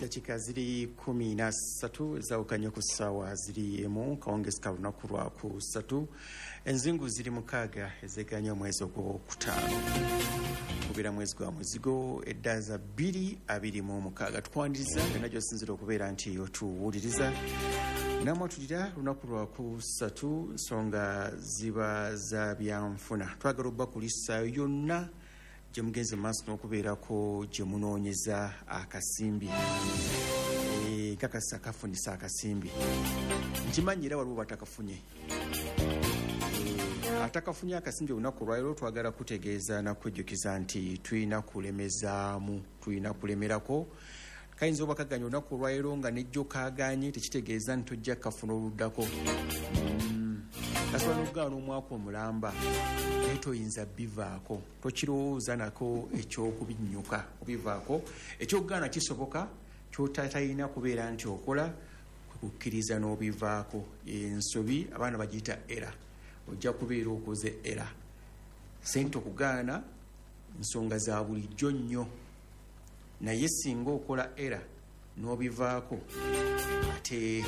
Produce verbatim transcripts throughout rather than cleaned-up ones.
dakika ziri kumi na ssatu zawukanye ku ssaawa ziri emu kawungezi ka lunaku lwa ku ssatu enzingu ziri mukaaga ezeganye omwezi ogwokutaano kubeera mwezi gwa muzigo eddaza bbiri abiri mu mukaaga tukwaniriza yonna gy'osinzira okubeera nti otuwuliriza namwatulira lunaku lwa ku ssatu nsonga ziba za byanfuna twagala obba kulisaayo yonna gye mugenze maaso n'okubeerako gye munoonyeza akasimbi kakasa kafunisa akasimbi nkimanyi era waliwo batakafunye atakafunye akasimbi olunaku lwaliro twagala kutegeeza nakujjukiza nti tulina kulemezaamu tulina kulemerako kayinza oba kaganya olunaku lwaliro nga nejjo kaganye tekitegeeza nti tojja kafuna oluddako kasobola n'okugaana omwaka omulamba naye toyinza bivaako tokirowooza nako ekyokubinnyuka obivaako ekyokugaana kisoboka kyotatalina kubeera nti okola kukkiriza n'obivaako ensobi abaana bagiyita era ojja kubeera okoze era sente okugaana nsonga za bulijjo nnyo naye singa okola era n'obivaako ate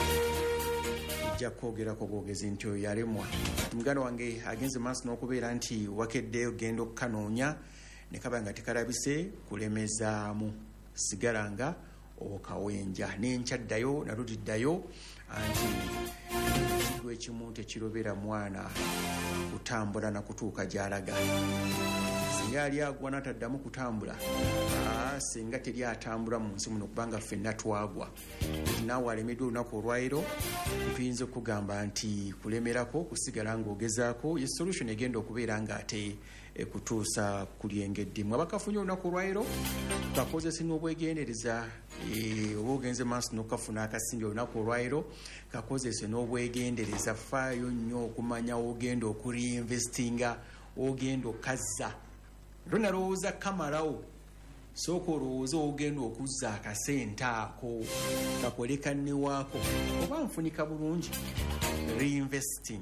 ojja kwogerako bwogezi nti oyo yalemwa muganda wange agenze maaso n'okubeera nti wakedde ogenda okukanoonya ne kaba nga tekalabise kulemezaamu sigala nga okawenja n'enkyaddayo naludiddayo anti ekigo ekimu tekirobera mwana kutambula na kutuuka gy'alaga singa yali agwa n'ataddamu kutambula singa teri atambula mu nsi muno kubanga ffenna twagwa naawe alemeddwa olunaku olwaliro tuyinza okugamba nti kulemerako kusigala ng'ogezaako ye solution egenda okubeera ng'ate kutuusa ku lyengeddimu abakafunye olunaku olwaliro kakozese n'obwegendereza oba ogenze maaso n'okukafuna akasimbi olunaku olwaliro kakozese n'obwegendereza faayo nnyo okumanya ogenda okuriinvestinga ogenda okazza ero nalowooza kamalawo sooka olowooza ogenda okuzza akasente ako kakolekaniwaako oba nfunika bulungi reinvesting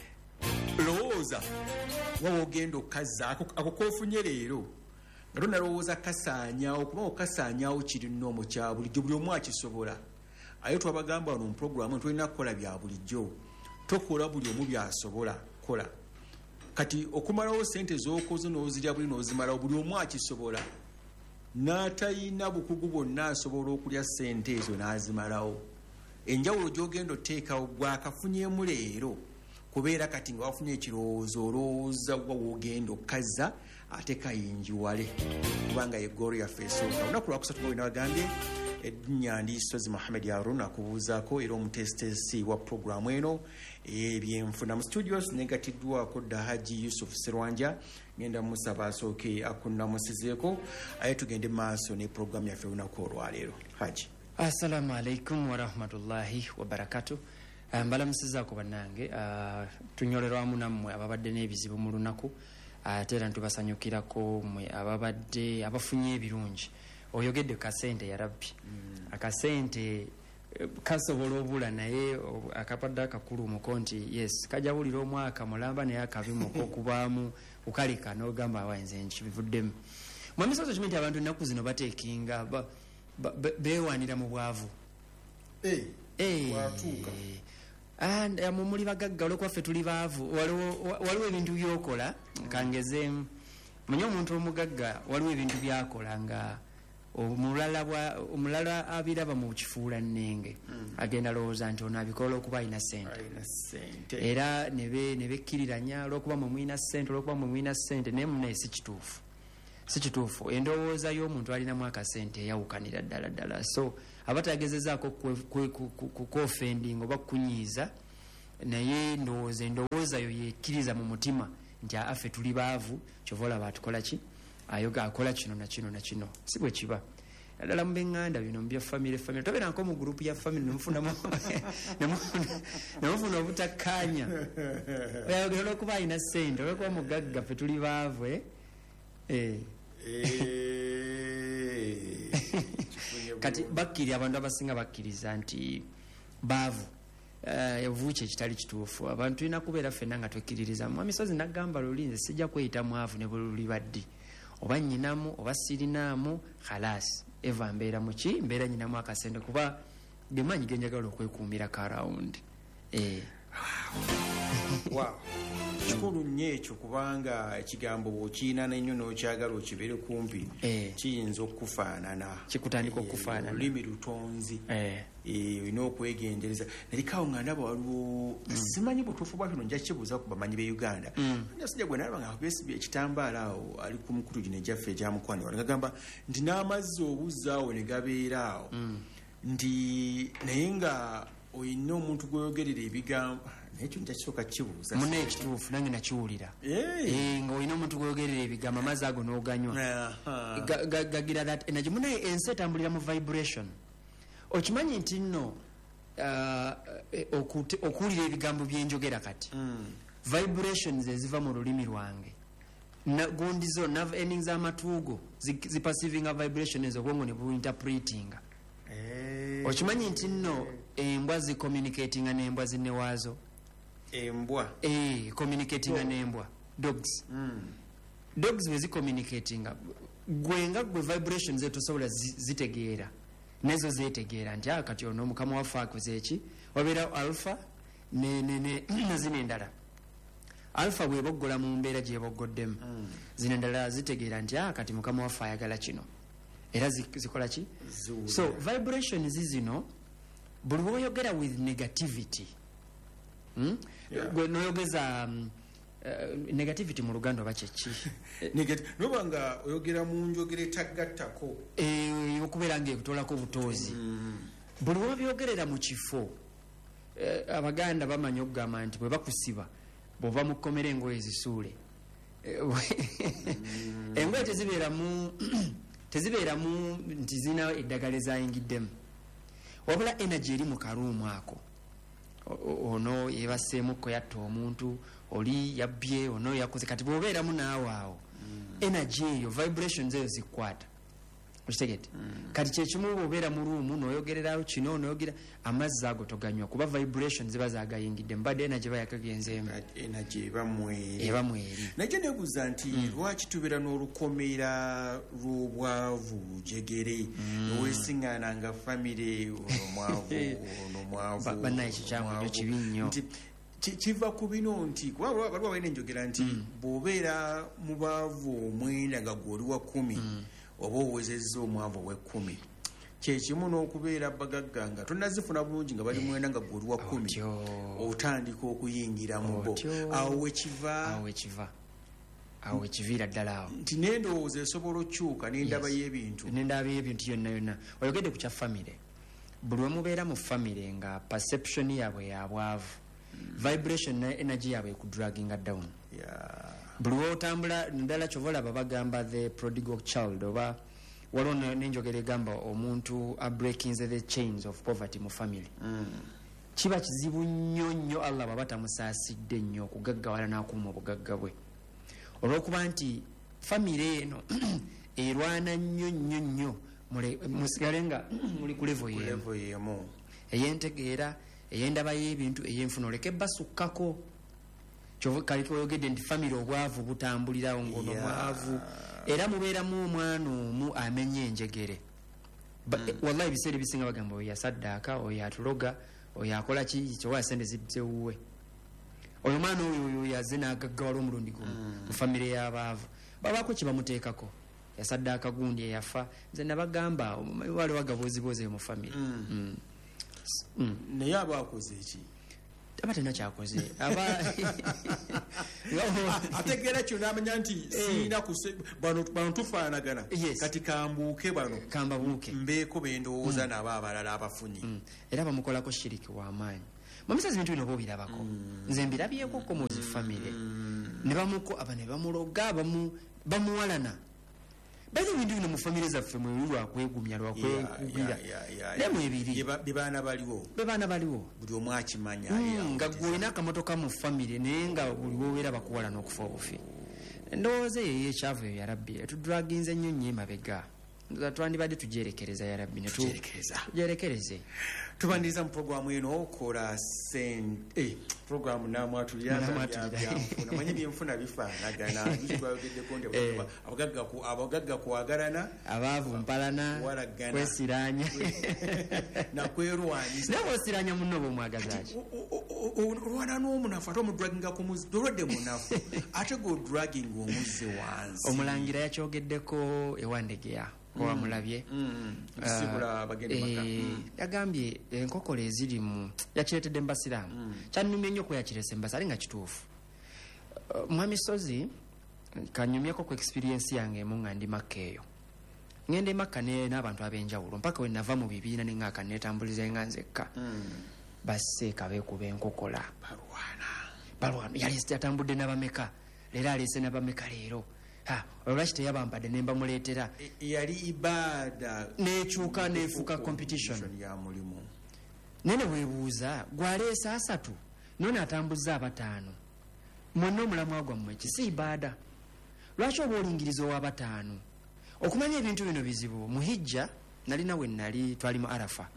lowooza wawa ogenda okazza ako kofunye leero ero nalowooza kasaanyawo kubanga okasaanyawo kiri nnomo kya bulijjo buli omu akisobola aye twabagamba wano mu puroguramu tulina kukola bya bulijjo tokola buli omu byasobola kola kati okumalawo sente z'okoze n'ozirya buli n'ozimalawo buli omu akisobola n'atayina bukugu bwonna asobola okulya sente ezo n'azimalawo enjawulo gy'ogenda oteekawo gwakafunyemu leero kubeera kati nga wafunye ekirowoozo olowooza wa wogenda okazza ate kayinjiwale kubanga ye goolo yaffe esooka olunaku lwakusatu bwe nabagambye eddinya ndi Sozi Mohamed Harun akubuuzaako era omutesitesi wa puroguramu eno ebyenfuna mu studios negatiddwako Haji Yusuf Sirwanja ngenda musaba asooke akunnamusizeeko aye tugende maaso ne puroguramu yaffe olunaku olwaleero. Haji, assalamu alaikum warahmatullahi wabarakatuh. mbalamusizaako bannange tunyolerwamu nammwe ababadde n'ebizibu mu lunaku ate era ntubasanyukirako mmwe ababadde abafunye ebirungi oyogedde kasente ya rabbi mm. akasente kasobola obula naye akapadde akakulu muko nti yes kajawulira omwaka mulamba naye akabimuko okubaamu ukalika n'ogamba awaenze nkibivuddemu mu misozo kimu nti abantu ennaku zino bateekinga beewaanira mu bwavu hey. Hey. Watuuka and mu muli bagagga olwokwaffe tuli baavu waliwo ebintu byokola kangezeemu munye omuntu omugagga waliwo ebintu byakola nga omulala abiraba mu kifuula nnenge agenda lowooza nti ono abikola okuba alina ssente era ne bekkiriranya olwokuba mwe mulina ssente olwokuba mwe mulina ssente naye munaye si kituufu si kituufu endowooza y'omuntu alinamu akasente eyawukanira ddala ddala so abatagezezaako kukoofending oba kukunyiiza naye ndowooza endowooza yo yekkiriza mu mutima nti affe tuli baavu kyova olaba atukola ki ayoga akola kino na kino na kino si bwe kiba naddala mu beŋŋanda bino mu bya famire famire tobeeranko mu gurupu ya famire nemufunamu nemufuna obutakkaanya oyayogera olwokuba alina ssente olwokuba mugagga ffe tuli baavu eh kati bakkiri abantu abasinga bakkiriza nti baavu evuuki ekitali kituufu abantu tulina kubeera ffenna nga twekkiririza mu misozi nagamba luli nze sijja kweyita mwavu ne bwe luli baddi oba nyinamu oba sirinaamu khalas eva mbeera muki mbeera nyinamu akasente kuba gemanyi genjagala okwekuumira karawundi. eh. wow. kikulu nnyo ekyo kubanga ekigambo bw'okiina nnyo n'okyagala okibeere kumpi eh. kiyinza okufaanana kikutandika okufaanana olulimi lutonzi eh. olina okwegendereza nalikaawo nga ndaba waliwo mm. simanyi butuufu bwakino nja kibuuza ku bamanyi b'Uganda mm. nasajja gwe nalaba nga beesibye ekitambaala awo ali ku mukutu gino egyaffe egyamukwano ne gagamba nti n'amazzi obuzza awo ne gabeera awo mm. nti naye nga oyina omuntu gweyogerera ebigambo nekyo nja kisooka kibuuza muna ekituufu nange nakiwulira nga olina omuntu gweyogerera ebigambo amazzi ago n'oganywa gagira that energy muna ensi etambulira mu vibration. Okimanyi nti nno okuwulira ebigambo byenjogera kati vibrations eziva mu lulimi lwange gondizo nerve endings z'amatuugo zipasivinga vibration ezo obwongo ne buinterpretinga. Okimanyi nti nno embwa zicommunicatinga n'embwa zinnewaazo. Embwa eh communicatinga n'embwa dogs mm. dogs bwe zicommunicatinga gwenga gwe vibrations zetu sobola zitegeera nezo zetegeera nti akati ono mukama waffe akoze eki wabeera alpha ne ne ne zine endala alpha bwe boggola mu mbeera gye boggoddemu mm. zine endala zitegeera nti akati mukama waffe ayagala kino era zikola ki Zula. So vibrations zino buli bw'oyogera with negativity hmm? yeah. gwe noyogeza um, uh, negativity mu Luganda oba kyeki noba nga oyogera mu njogera etagattako eh, okubeera ng'ekutolako obutozi mm. buli bw'obyogerera mu kifo eh, Abaganda bamanyi okugamba nti bwe bakusiba bw'ova mu kkomera engoye zisuule mm. engoye tezibeera mu tezibeera mu nti zina eddagala ezayingiddemu wabula energy eri mu karuumu ako ono yebaseemukko yatta omuntu oli yabbye ono yakoze kati bw'obeeramu naawe awo mm. energy eyo vibrations eyo zikwata okitegete mm. kati kyekimu bw'obeera mu ruumu n'oyogererawo kino n'oyogera amazzi ago toganywa kuba vibrations ziba zagayingidde mbadde energy eba yakagenzeemu energy eba mweri eba mweri najja nebuuza nti mm. lwaki tubeera n'olukomera lw'obwavu lujegere mm. noweesiŋŋaana nga famire ono mwavu ono mwavu bannaye kikyamu nnyo kibi nnyo kiva ku bino nti waliwo balina enjogera nti mm. bw'obeera mu baavu omwenda nga gw'oli wa kumi mm. oba owezezza omwavu ow'ekkumi kyekimu n'okubeera bagagga nga tonnazifuna bulungi nga bali mwenda nga gw'oli wa kkumi otandika okuyingira mu bo awo wekiva awo wekiva awo wekiviira ddala awo nti n'endowooza esobola okyuka n'endaba y'ebintu n'endaba y'ebintu yonna yonna oyogedde ku kya famire buli we mubeera mu famire nga perception yaabwe ya bwavu vibration ne energy yaabwe ekudraginga down yeah. buli wotambula ndala kyovolaba bagamba the prodigal child oba waliwo nenjogera egamba omuntu abreakinze the chains of poverty mu family mm. kiba kizibu nnyo nnyo Allah baba tamusaasidde nnyo okugaggawala n'akuuma obugagga bwe olw'okuba nti famire eno erwana nnyo nnyo nnyo musigale nga muli ku levo y'emu ey'entegeera ey'endaba y'ebintu ey'enfuna oleke basukkako kaliko oyogedde nti famire obwavu butambulirawo ngono mwavu era mubeeramu omwana omu amenya enjegere mm. wallahi ebiseera ebisinga bagamba oyo yasaddaaka oyo atuloga oyo akola ki kyowa sente zizzewuwe oyo mwana oyo yaze n'agaggawala omulundi gumu mu famire y'abaavu babaako kye bamuteekako yasaddaaka gundi eyafa nze nabagamba waliwo agabuuzibuuzi mu famire naye aba akoze eki aba tena kyakoze aba ategeera kyo n'amanya nti siina bano tufaanagana kati kambuuke bano kambabuuke mbeeko bendowooza nabo abalala abafunyi era bamukolako shiriki w'amaanyi mamisazi bintu bino oba obirabako nze mbirabyekoko mu zifamire ne bamuko aba ne bamuloga bamuwalana bali bintu bino mu famire zaffe mwe lwakwegumya lwakwegumira nemu ebiri bebaana baliwo bebaana baliwo buli omu akimanya nga gwolina akamotoka mu famire naye nga buli woweera bakuwala n'okufa obufi ndowooza eyo ekyavu eyo yarabbi etudraginze nnyo nnyo emabega twandibadde tugyerekereza ya rabbi ne tugyerekereze tubandiriza mu programu eno kola sente eh, programu namwatulirazabyamfuna manyi byenfuna bifaanagana bitwayogeddeko nti abagagga kuwagalana abaavu mpalana kwesiranya nakwerwanyisa nawe osiranya munno bomwagazaki olwana n'omunafu ate omudwaginga kumuzi tolwadde munafu ate godraginga omuzze wansi. Omulangira yakyogeddeko ewandegeya owamulabye yagambye enkokola eziri mu yakiretedde mu basiraamu kyannumye nnyo kweyakirese mbasa ali nga kituufu. Mwami Sozi kanyumyeko ku experience yange emu nga ndi Makka eyo ngende Makka n'abantu ab'enjawulo mpaka we nava mu bibiina ne ngaka neetambuliza nga nzekka baseeka beekuba enkokola balwana balwana yali yatambudde n'abameka leero aleese n'abameka leero olwaki teyabampadde ne mbamuleetera yali ibaada neekyuka neefuuka competition ya mulimu nene weebuuza gwaleese asatu none atambuza abataano mwonna omulamwa gwammwe kisi ibaada lwaki oba olingiriza ow'abataano okumanya ebintu bino bizibu muhijja nalina we nali twali mu arafa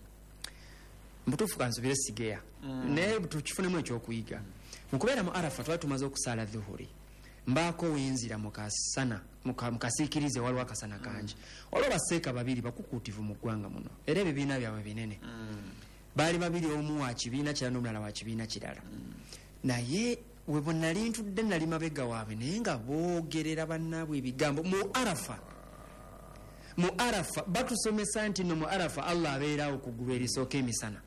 mbutuufu kansobire sigeya naye tukifunemu ekyokuyiga mukubeera mu arafa twali tumaze okusaala dhuhuri mbaako wenzira mukasana mukasiikirize waliwo akasana kangi waliwo baseeka babiri bakukuutivu mu ggwanga muno era ebibiina byabwe binene baali babiri omu wa kibiina kirala n'omulala wa kibiina kirala naye we bwe nali ntudde nali mabega waabwe naye nga boogerera bannaabwe ebigambo mu arafa mu arafa batusomesa nti no mu arafa Allah abeerawo ku ggulu erisooka emisana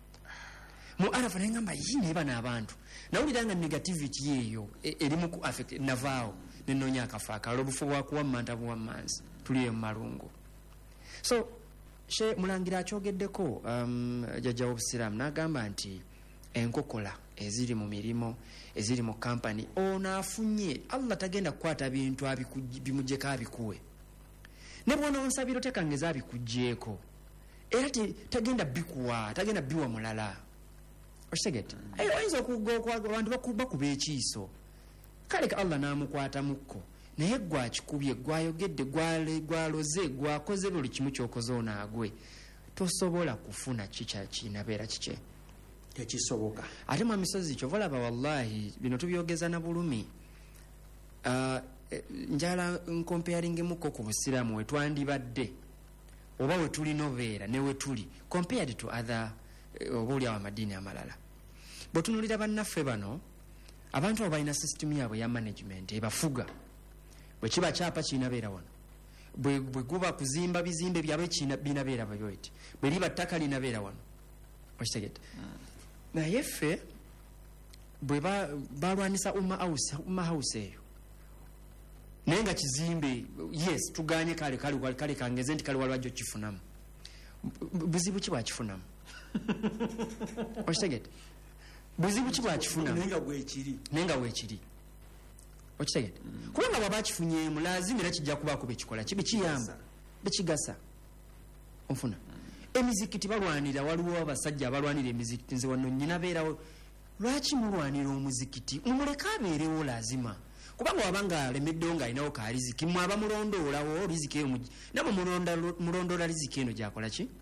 mu arafa naye ngamba yi naye bano abantu nawulira nga negativity yeeyo erimu ku affect navaawo nenoonya akafo akalala obufo bwakuwammanta buwammanzi tuliyo mu malungu. So she mulangira akyogeddeko um, jjajja w'obusiraamu n'agamba nti enkokola eziri mu mirimu eziri mu kampani ono afunye Allah tagenda kukwata bintu bimuggyeko abikuwe ne bw'onoonsabira otekangeza abikuggyeko era tagenda bikuwa tagenda biwa mulala okitegedde oyinza abantu bakuba ekiiso kale ka Allah n'amukwata mukko naye gwakikubye gwayogedde gwaloze gwakoze buli kimu kyokoze onaagwe tosobola kufuna kinabeera kike tekisoboka. Ate mu misozi kyova olaba wallahi bino tubyogeza na bulumi njala nkomparingemuko ku busiraamu we twandibadde oba we tulina obeera ne we tuli compared to other oba oli awo amadiini amalala. Bwe tunulira bannaffe bano abantu abo balina system yaabwe ya management ebafuga bwe kiba kyapa kinabeera wano bwe guba kuzimba bizimbe byabwe binabeera bayoiti bwe liba ttaka linabeera wano okitegedde naye ffe bwe balwanisa umma house eyo naye nga kizimbe yes tuganye kale kale kale kangeze nti kale walwajjo kifunamu buzibu ki bwakifunamu okitegedde buzibu ki bwakifunamu naye nga bwekiri naye nga bwekiri okitegedde kubanga bwaba akifunyeemu lazima era kijja kubaako bekikola kibi kiyamba bekigasa onfuna emizikiti balwanira waliwo abasajja abalwanira emizikiti nze wano nnyina beerawo lwaki mulwanira omuzikiti mumuleka abeerewo lazima kubanga wabanga alemeddewo ng'alinawo ka riziki mwaba mulondoolawo riziki eyo nabo mulondoola riziki eno gyakola ki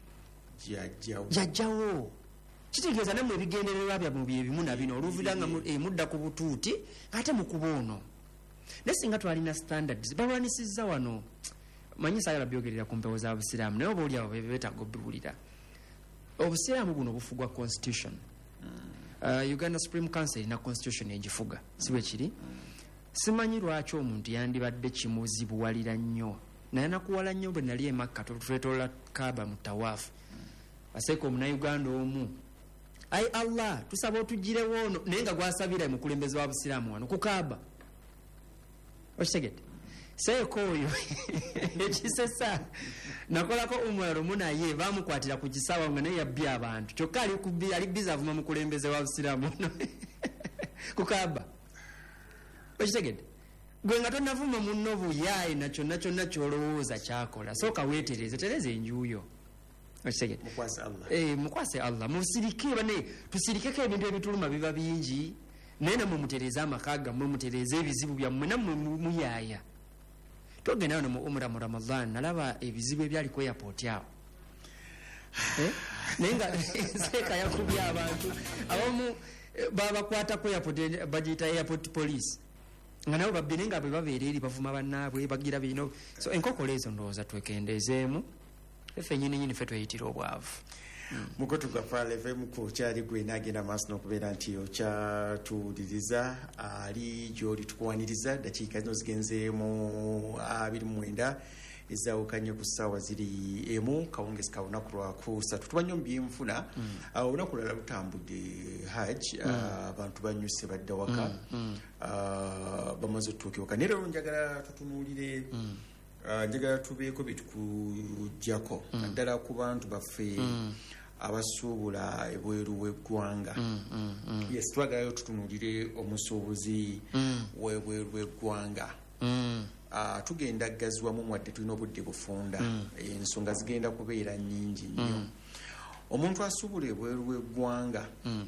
jajjawo kitegeeza nammwe ebigendererwa byammwe bye bimu na bino oluvira nga mudda ku butuuti ng'ate mukuba ono naye singa twalina standards balwanisizza wano manyi saagala byogerera ku mpewo za busiraamu naye oba oli abo beetaaga obiwulira. Obusiraamu buno bufugwa constitution. uh, Uganda Supreme Council erina constitution egifuga si bwe kiri. Simanyi lwaki omuntu yandibadde kimuzibuwalira nnyo naye nakuwala nnyo bwe nali emakka twetoola kaaba mu tawaafu aseeka omunauganda omu ai Allah tusaba otugirewo ono naye nga gwasabira mukulembeze wa busiraamu wano ku kaaba okitegedde seeko oyo ekisesa nakolako omwalo munaye bamukwatira ku kisaawa nga naye yabbye abantu kyokka ali biza avuma mukulembeze wa busiraamu ono ku kaaba okitegedde gwe nga tonavuma munno buyaayi nakyonna kyonna kyolowooza kyakola sooka weetereze tereza enjuuyo okitegedde mukwase Allah musirike bane tusirikeko ebintu ebituluma biba bingi naye namwe mutereze amaka gammwe mutereze ebizibu byammwe nammwe muyaaya togenda wano mu umra mu Ramadan nalaba ebizibu ebyali ku airport awo eh naye nga enseeka yakubye abantu abamu babakwata ku airport bagiyita airport police nga nabo babbi naye nga bwe babeera eri bavuma bannaabwe bagira bino so enkokola ezo ndowooza twekendeezeemu effe nyini nyini ffe tweyitira obwavu mukotu gwa Fala F M ku kyali gwe nagenda maaso n'okubeera nti okyatuwuliriza ali gy'oli tukuwaniriza dakiika zino zigenzeemu abiri mu mwenda ezawukanye ku ssaawa ziri emu kawungezi ka lunaku lwakusatu tuba nnyo mu byenfuna olunaku lwala lutambudde hajj abantu banyuse badda waka bamaze otutuuka ewaka naye leero njagala tutunuulire njagala tubeeko byetukujjako naddala ku bantu baffe abasuubula ebweru w'eggwanga yes twagalayo tutunuulire omusuubuzi w'ebweru w'eggwanga tugenda gaziwamu mwadde tulina obudde bufunda ensonga zigenda kubeera nnyingi nnyo omuntu asuubula ebweru w'eggwanga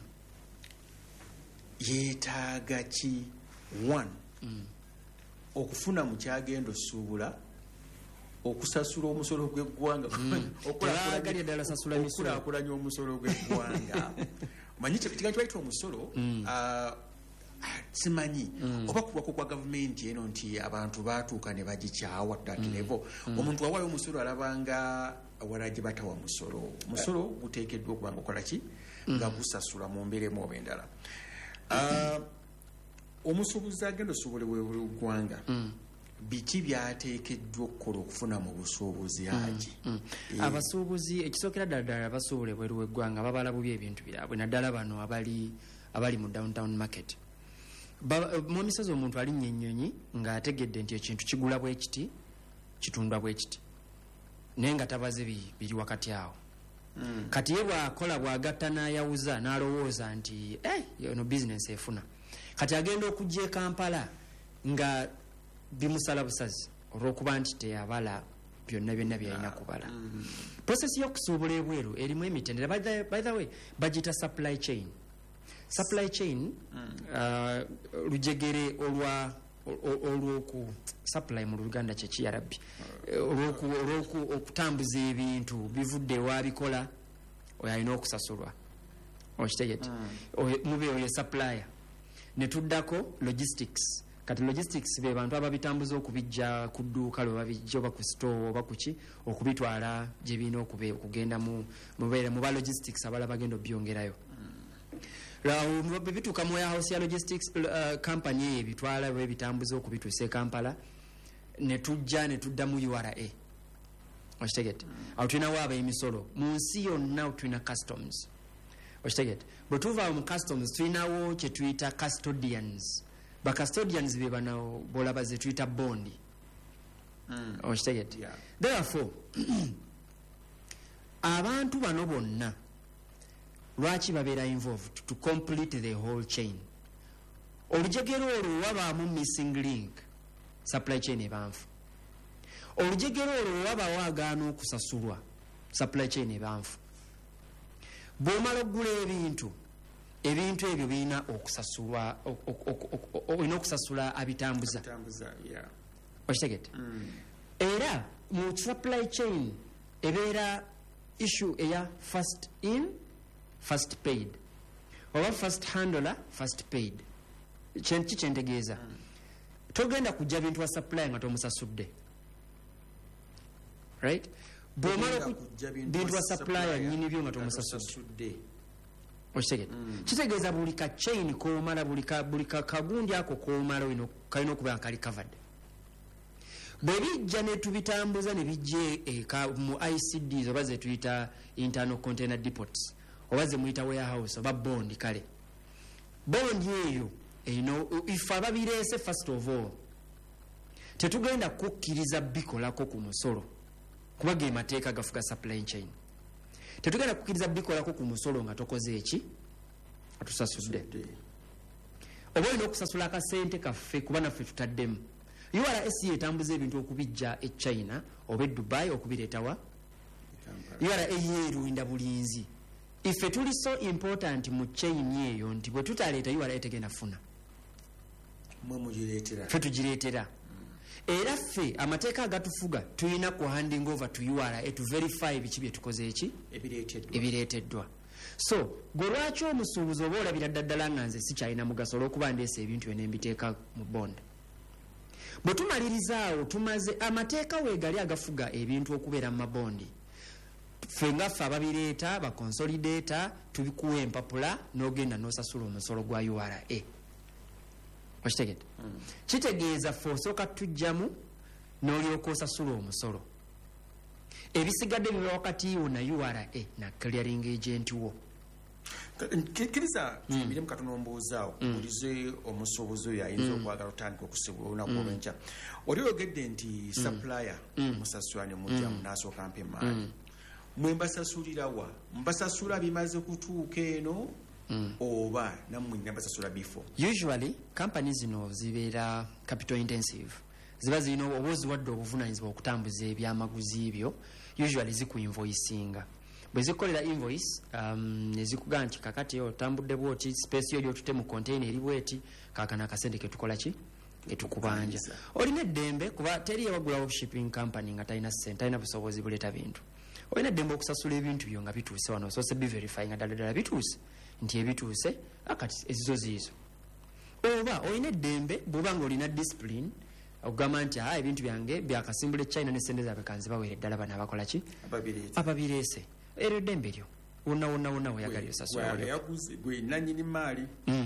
yeetaaga ki one okufuna mu kyagenda osuubula okusasula omusolo gw'eggwanga okulaakulanya omusolo gw'eggwanga manyi kiga kibaita omusolo simanyi oba kubako kwa gavumenti eno nti abantu batuuka ne bagikyawa takirevo omuntu awaayo omusolo alabanga awala gye batawa musolo musolo guteekeddwa okuba nga okola ki nga gusasula mu mbeeremu oba endala omusuubuzi agenda osuubule w'eggwanga biki byateekeddwa okukola okufuna mu busuubuzi agi abasuubuzi ekisookera ddala ddala abasuubula ebweru w'eggwanga babala bubi ebintu byabwe naddala bano abali abali mu downtown market mu misozi omuntu alinnya ennyonyi ng'ategedde nti ekintu kigula bwe kiti kitundwa bwe kiti naye nga tabaze biri wakati awo kati ye bw'akola bw'agatta n'ayawuza n'alowooza nti yono bizinesi efuna kati agenda okujja e Kampala nga bimusala busazi olw'okuba nti teyabala byonna byonna byalina kubala prosesi y'okusuubula ebweru erimu emitendera by the way bagita supply chain supply chain lujegere olwa olwoku supply mu Luganda kyeki yarabbi olwoku okutambuza ebintu bivudde wabikola oyo alina okusasulwa okitegete mube oyo supplier ne tuddako logistics kati logistics be bantu ababitambuza okubijja ku dduuka lwe babijja oba ku store oba kuki okubitwala gye birina okugenda mu mu ba logistics abala bagenda obyongerayo bituuka mu warehouse ya logistics uh, company ebitwala bwe bitambuza okubituusa e Kampala ne tujja ne tudda mu U R A okitegete awo tulinawo abeemisolo mu nsi yonna tulina customs okitegete bwe tuva mu customs tulinawo kye tuyita custodians ba custodians be bano bolaba ze tuyita bondi okitegete therefore abantu bano bonna lwaki babeera involved to complete the whole chain olujegero olwo wabaamu missing link supply chain ebanfu olujegero olwo wabaawo agaana okusasulwa supply chain ebanfu bw'omala oggula ebintu ebintu ebyo birina okusasulwa olina okusasula abitambuza okitegete era mu supply chain ebeera issue eya first in first paid oba first handler first paid ki kyentegeeza togenda kujja bintu wa supply nga tomusasudde right bw'omala bintu wa supplier nyini byo nga tomusasudde okitegete kitegeeza buli ka chain koomala buli kagundi ako koomala kalina okuba kali covered bwe bijja ne tubitambuza ne bijja mu I C Ds oba ze tuyita internal container depots oba ze muyita warehouse oba bondi kale bondi eyo ife ababireese first of all tetugenda kukkiriza bikolako ku musolo kuba ge mateeka gafuga supply chain tetugenda kukkiriza bikolako ku musolo nga tokoze eki atusasudde oba olina okusasula akasente kaffe kuba naffe tutaddemu U R S etambuza ebintu okubijja e China oba e Dubai okubireetawa U R A yeerunda bulinzi ife tuli so important mu chain eyo nti bwe tutaleeta U R A tegenda funa mwe mugireetera fe tugireetera era ffe amateeka agatufuga tulina ku handing over to U R A to verify biki bye tukoze eki ebireeteddwa. So gwe lwaki omusuubuzi oba olabira ddaddala nga nze sikyalina mugaso olw'okuba ndeesa ebintu byo ne mbiteeka mu bond. Bwe tumaliriza awo tumaze amateeka weegali agafuga ebintu okubeera mu mabondi, ffe nga ffe ababireeta bakonsolidator tubikuwa empapula n'ogenda n'osasula omusolo gwa U R A. Okitegedde? Mm. Kitegeeza ffe osooka tujjamu n'olyoka osasula omusolo. Ebisigadde biba wakati wo na U R A na clearing agent wo. Kiriza kimire mukatono mbuuzaawo bulize omusuubuzi oyo ayinza okwagala otandika okusibula olunaku olw'enkya. Oli oyogedde nti supplier musasula ne mujja munasooka mpa emaali. Mwe mbasasulira wa? Mbasasula bimaze kutuuka eno oba nammwe nabasasula before? Usually companies zino zibeera capital intensive. Ziba zirina oba oziwadde obuvunaanyizibwa okutambuza ebyamaguzi ebyo, usually ziku invoicinga. Bwe zikolera invoice um, ne zikugaa nti kakati otambudde bwoti space yo gy'otute mu container eri bweti kaakana akasente ke tukola ki etukubanja. Olina eddembe kuba teri yawagulawo shipping company nga talina ssente, talina busobozi buleeta bintu. Olina eddembe okusasula ebintu byo nga bituuse wano osoose biverify nga ddala ddala bituuse nti ebituuse akati ezizo ziizo. Oba olina eddembe bw'oba nga olina discipline okugamba nti aa ebintu byange byakasimbula China ne sente zaabwe kanzibaweere ddala bano abakola ki ababireese. Ero eddembe lyo wonna wonna wonna weyagali osasula gwe nannyini maali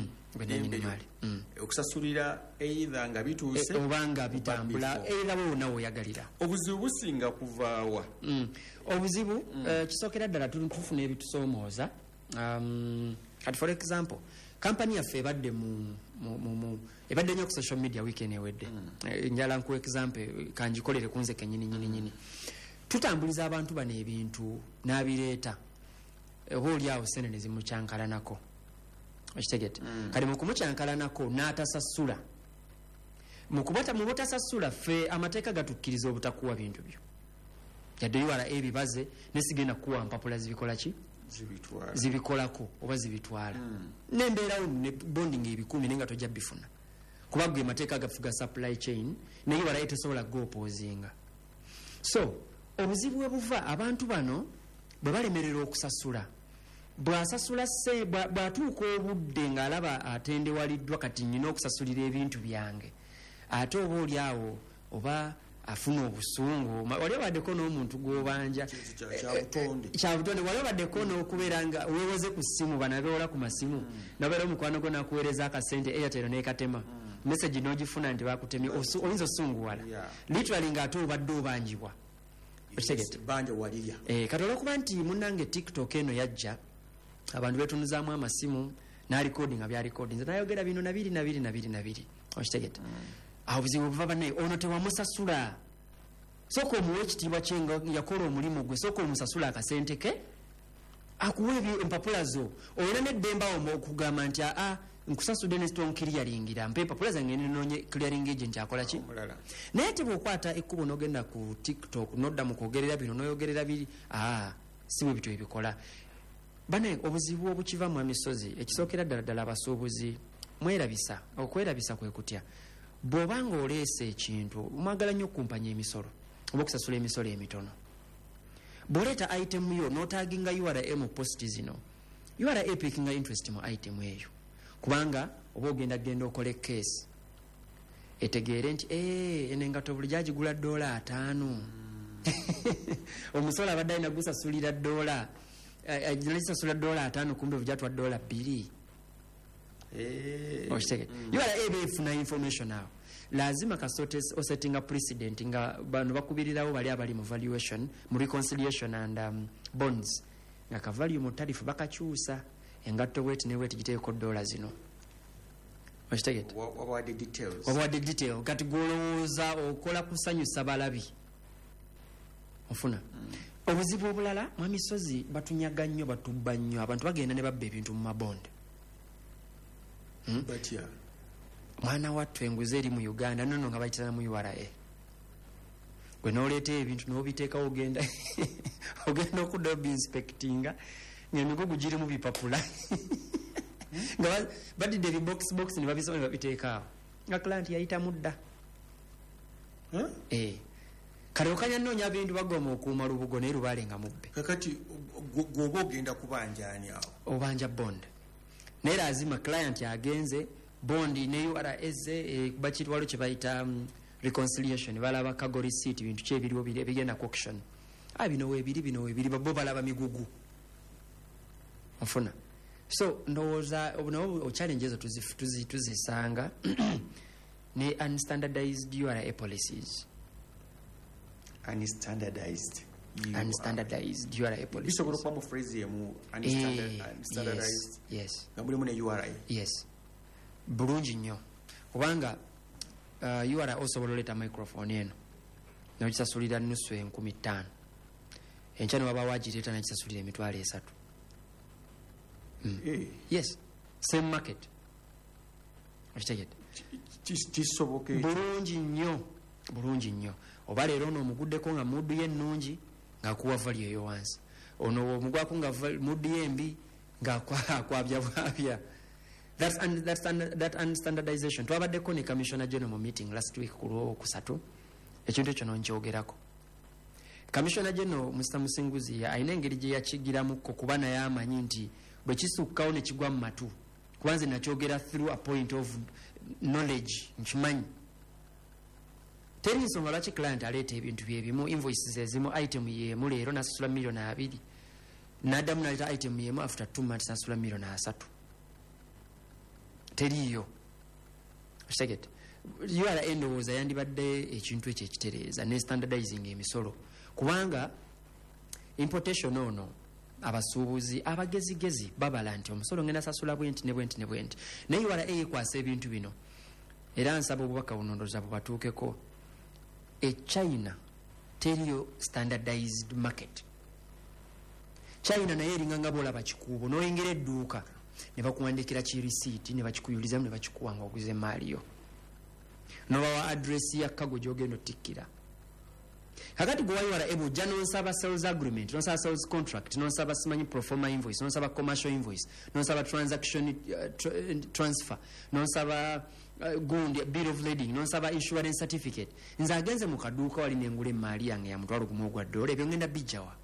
okusasulira either nga bituuse oba nga bitambula era wonna weyagalira. Obuzibu businga kuvaawa? Obuzibu kisookera ddala tufuna ebitusoomooza. Kati for example kampani yaffe ebadde mu ebadde nnyo ku social media weekend ewedde. Njala nku example kangikolere kunze kennyini nyini nyini. Tutambuliza abantu bano ebintu n'abireeta oba oli awo sente ne zimucyankalanako. Okitegete? Kati mu kumucyankalanako n'atasasula, mu butasasula ffe amateeka gatukkiriza obutakuwa bintu byo yadde U R A ebibaze ne sigenda kuwa mpapula zibikola ki zibikolako oba zibitwala n'embeerawo ne bonding ebikumi naye nga tojja bifuna kuba ge mateeka gafuga supply chain ne U R A tesobola goopoozinga. So obuzibu bwe buva abantu bano bwe balemerera okusasula, bw'asasula se bw'atuuka obudde ng'alaba atendewaliddwa kati nnyina okusasulira ebintu byange, ate oba oli awo oba afuna obusungu wali obaddeko n'omuntu gw'obanja kyabutonde, wali obaddeko n'okubeera nga weewoze ku ssimu bano abeewola ku masimu nabeera omukwano gwo n'akuweereza akasente Airtel n'ekatema message n'ogifuna nti bakutemye oyinza osunguwala literally ng'ate obadde obanjibwa. Eh, kati olw'okuba nti munnange TikTok eno yajja abantu beetunuzaamu amasimu n'alikodinga byalikodinze nayogera bino nabiri nabiri nabiri nabiri okitegete. Awo buzibu buva bannaye ono tewamusasula, sooka omuwa ekitiibwa kye nga yakola omulimu gwe, sooka omusasula akasente ke akuwa empapula zo. Olina n'eddembe awo okugamba nti aa nkusasudde ne strong clearingira mpe empapula zange nenoonye clearing agent akola ki. Naye ate bw'okwata ekkubo n'ogenda ku TikTok n'odda mu kwogerera bino n'oyogerera biri aa si bwe bityo ebikola. Bane obuzibu obukiva mu emisozi ekisookera ddala ddala abasuubuzi mwerabisa. Okwerabisa kwe kutya bw'obanga oleese ekintu mwagala nnyo okumpanya emisolo oba okusasula emisolo emitono, bw'oleeta item yo n'otaaginga U R A mu posti zino, U R A epikinga interest mu item eyo kubanga oba ogenda genda okola case etegeere nti ee eno engato buli gyagigula ddoola ataano omusolo abadde alina gusasulira ddoola nalisasula ddoola ataano kumbe bugyatwa ddoola bbiri. Okitegete? U R A eba efuna information awo lazima kasote osettinga precedent nga bano bakubirirawo bali abali mu valuation mu reconciliation and um, bonds nga ka value mu tarifu bakakyusa engatto bweti ne bweti giteeko ddoola zino. Okitegete? Wabawadde detail kati gwolowooza okola kusanyusa balabi ofuna. Obuzibu obulala mu misozi batunyaga nnyo batubba nnyo abantu bagenda ne babba ebintu mu mabonde. Batya mwana wattu enguzi eri mu Uganda nono nga bayitana mu U R A gwe n'oleeta ebintu n'obiteekawo ogenda ogenda okudda obinspectinga ng'emigugu giri mu bipapula nga badidde ebibox box ne babisoma ne babiteekaawo nga client yayita mudda huh? eh kale okanya nnoonya bintu bagoma okuuma lubugo naye lubaale nga mubbe kakati gwoba ogenda kubanjaani awo obanja bond naye lazima client agenze bondi ne U R S e, bakitwalo kye bayita um, reconciliation balaba kago receipt bintu kye biriwo biri ebigenda ku auction ah bino webiri bino webiri babo balaba migugu ofuna so ndowooza obuno challenges tuzi tuzisanga ne unstandardized U R A policies unstandardized unstandardized U R A policies bisobola kuba mu phrase emu unstandardized yes nga mulimu ne U R A yes bulungi nnyo kubanga uh, U R A osobola oleeta microphone eno nokisasulira nusu enkumi ttaano enkya ne waba wagireeta nakisasulira emitwalo esatu mm. hey. yes same market okitegedde kisoboke bulungi nnyo bulungi nnyo oba leero ono omuguddeko nga muddu ye ennungi ng'akuwa value eyo wansi ono omugwako nga muddu ye embi ng'akwabya bwabya that's, un, that's un, that unstandardization twabaddeko ne commissioner general meeting last week ku lwokusatu ekintu ekyo nonkyogerako commissioner general Mr Musinguzi alina engeri gye yakigiramuko kuba naye amanyi nti bwe kisukkawo ne kigwa mu matu kubanze nakyogera through a point of knowledge nkimanyi teri nsonga lwaki client aleeta ebintu byebimu invoices ezimu item yemu leero nasasula miliyoni abiri naddamu naleeta item yemu after two months nasasula miliyoni asatu teriyo kitegete U R A endowooza yandibadde ekintu ekyo ekitereeza ne standardizing emisolo kubanga importation ono abasuubuzi abagezigezi babala nti omusolo ngenda sasula bwenti ne bwenti ne bwenti naye U R A yekwasa ebintu bino era nsaba obubaka bunondoza bubatuukeko e China teriyo standardized market China naye eringa nga bolaba kikuubo noyengera edduuka ne bakuwandikira ki receipt ne bakikuyulizamu ne bakikuwa nga oguze maaliyo nobawa address ya kago gyogenda otikkira kakati gwe wayiwala ebo ojja nonsaba sales agreement nonsaba sales contract nonsaba simanyi proforma invoice nonsaba commercial invoice nonsaba transaction uh, tra- transfer nonsaba uh, gundi bill of lading nonsaba insurance certificate nze agenze mu kaduuka wali nengula emaali yange ya mutwalo gumu ogwa ddoola ebyo ngenda bijjawa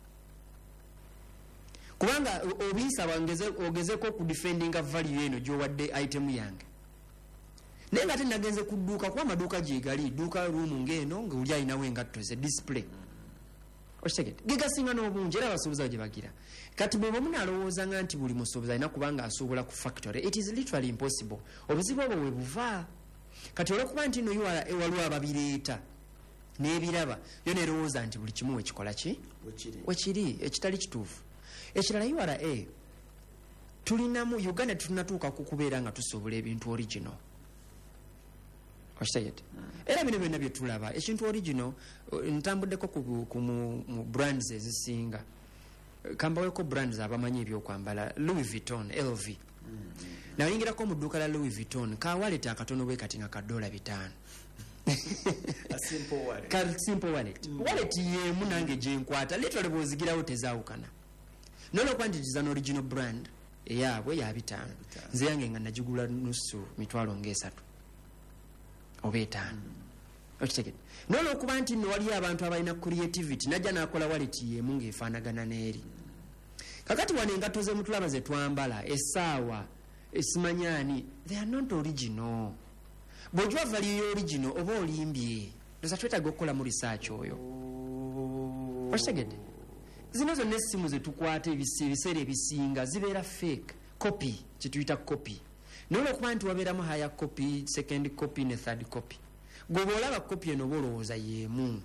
kubanga obinsaba ogezeko okudefendinga value eno gyowadde item yange naye nga tenagenze ku dduuka kuba amaduuka gyegali dduuka ruumu ng'eno ngaoli alinawo engatto ze display okitegedde gegasinga n'obungi era abasuubuza gye bagira kati bweba munalowoozanga nti buli musuubuzi alina kubanga asuubula ku factory it is literally impossible obuzibu obwo we buva kati olwokuba nti no waliwo ababireeta n'ebiraba yo nerowooza nti buli kimu wekikola ki wekiri ekitali kituufu ekirala U R A tulinamu Uganda tunatuuka ku kubeera nga tusobola ebintu original okitegedde era bino byonna bye tulaba ekintu original ntambuddeko mu brands ezisinga kambaweko brands abamanyi ebyokwambala Louis Vuitton L V nayingirako mu dduuka la Louis Vuitton kawaleta akatono bwe kati nga kadola bitaano ka simple wallet wallet yemu nange gyenkwata literally bwozigirawo tezaawukana nolokuba nti giza n'original brand eyaabwe ya bitaano nze yange nga nagigula nusu mitwalo ng'esatu oba etaano okitegedde nolwokuba nti nno waliyo abantu abalina creativity najja nakola waleti yemu ng'efaanagana n'eri kakati wano engatto z'emutulaba ze twambala essaawa esimanyaani they are not original bw'ojwa valiyo original oba olimbye ndoza twetaaga okukola mu research oyo okitegedde zino zonna essimu zetukwata ebiseera ebisinga zibeera fake copy kituyita copy nolwokuba nti wabeeramu haya copy second copy ne third copy gwoba olaba copy eno oba olowooza yeemu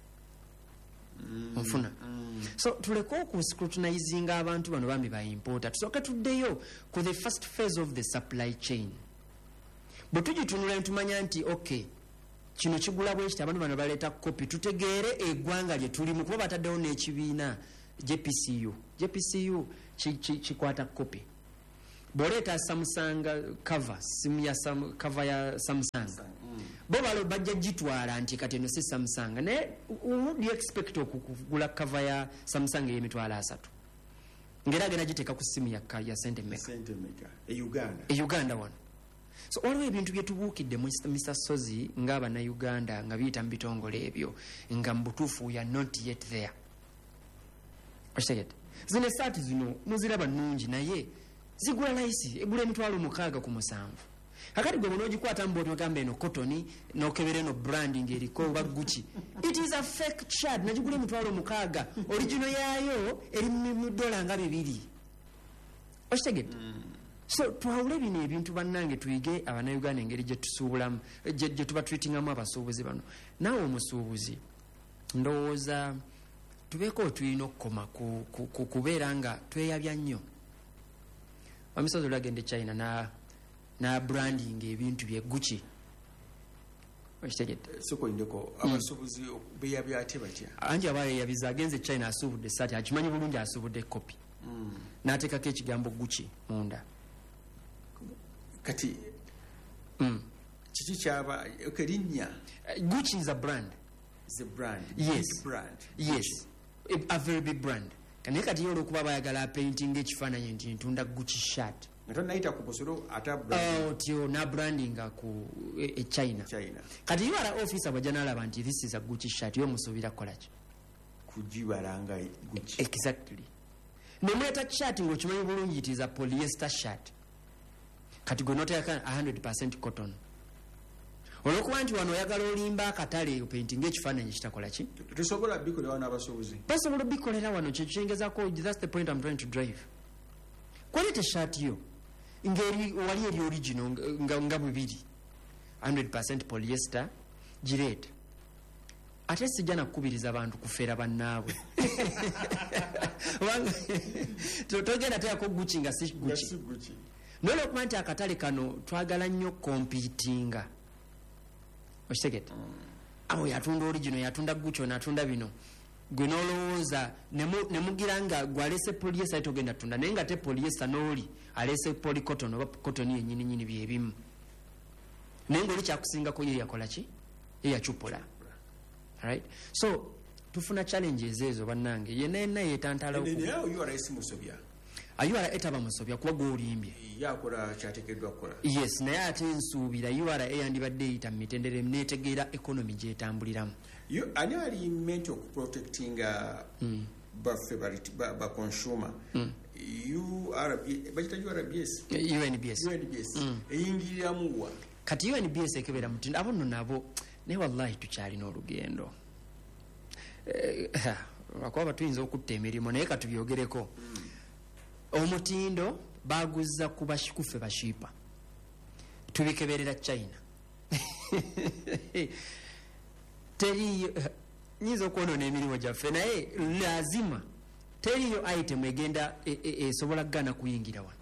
onfuna so tuleke okuscrutinizinga abantu bano bambi baimporta tusooke tuddeyo ku the first phase of the supply chain bwe tugitunula netumanya nti okay kino kigula bwekiti abantu bano baleeta copy tutegeere eggwanga lye tulimu kuba bataddewo n'ekibiina J P C U J P C U kikwata copy boleeta Samsung cover simu ya sam, cover ya Samsung bo balo bajja gitwala nti kati eno si Samsung ne would you expect okugula cover ya Samsung y'emitwalo asatu ngera gena giteka ku simu ya ya centimeter centimeter e Uganda e Uganda wano So waliwo ebintu bye tubuukidde Mister Sozi ng'Abannayuganda nga biyita mu bitongole ebyo nga mu butuufu we are not yet there. Okitegedde? Zino essaati zino muziraba nnungi naye zigula layisi egula emitwalo mukaaga ku musanvu. Kakati gwe bw'onoogikwata mu bw'oti ogamba eno cotton n'okebera eno branding eriko oba Gucci. It is a fake shirt nagigula emitwalo mukaaga. Original yaayo eri mu dola nga bibiri. Okitegedde? So twawule bino ebintu bannange tuyige Abannayuganda engeri gye tusuubulamu gye tuba twetingamu abasuubuzi bano. Naawe omusuubuzi ndowooza tubeeko tulina okukoma kubeera nga tweyabya nnyo. Omusozi olwagenda China na na branding ebintu bye Gucci. Okitegedde? Sokoindeko abasuubuzi beeyabya ate batya? Anti aba yeeyabiza agenze China asuubudde essaati akimanyi bulungi asuubudde kopi. N'ateekako ekigambo Gucci munda. Kati mm. Kiki kyaba okerinnya? Gucci is a brand. It's a brand. Yes. Big brand. Yes. A, a very big brand. Kane kati yolo kuba bayagala painting ekifaananyi nti ntunda Gucci shirt. Natonayita ku busolo ata brand. Oh, tio na branding ku e, e China. China. Kati you are officer bajanala banti this is a Gucci shirt yo musubira kolachi. Kujibalanga Gucci. Exactly. Nemweta shirt ngokimanyi bulungi it is a polyester shirt. Kati gwe noteeka one hundred percent cotton. Olwokuba nti wano oyagala olimba akatale painting ekifaananyi kitakola ki? Tusobola bikolera wano abasuubuzi. Basobola bikolera wano kyekyengezaako. That's the point I'm trying to drive. Kwalete shirt yo ngeri wali eri original nga, nga bwebiri one hundred percent polyester gireeta. Ate sijja nakukubiriza abantu kufeera bannaabwe. Togenda teekako Gucci nga si Gucci. Nolo kuba nti akatale kano twagala nnyo kompitinga. Okitegedde? Awo yatunda original yatunda Gucci onatunda bino. Gwe nolowooza nemugira nga gwalese polyester ate ogenda tunda naye nga te polyester n'oli alese polycotton oba cotton yennyini nyini byebimu. Naye ng'oli kyakusingako ye yakola ki? Ye yacupula. Alright? So tufuna challenges ezo bannange yenna yenna yeetantala oku. Naye awo U R S musobya. U R A etaba musobya kuba gw'olimbye. Yakola kyateekeddwa kukola. Yes, naye ate nsuubira U R A yandibadde eyita mu mitendera neetegeera economy gyetambuliramu. Ani ali meant okuprotectinga mm. baffe ba consumer mm. U R B bagita U R B S U N B S U N B S mm. eyingiriramu wa kati U N B S ekebera mutindo abo nno nabo naye wallahi tukyalina olugendo bakuba tuyinza okutta emirimu naye katubyogereko mm. omutindo baguzza ku bashikufe bashiipa tubikeberera China teriyo nyizo kuonona emirimu gyaffe naye lazima teriyo item egenda esobola e, e, gana kuyingira wano